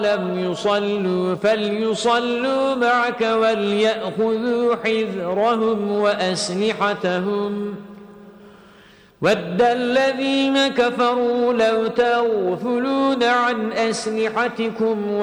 لم يصلوا فليصلوا معك وليأخذوا حذرهم وأسلحتهم ود الذين كفروا لو تغفلون عن أسلحتكم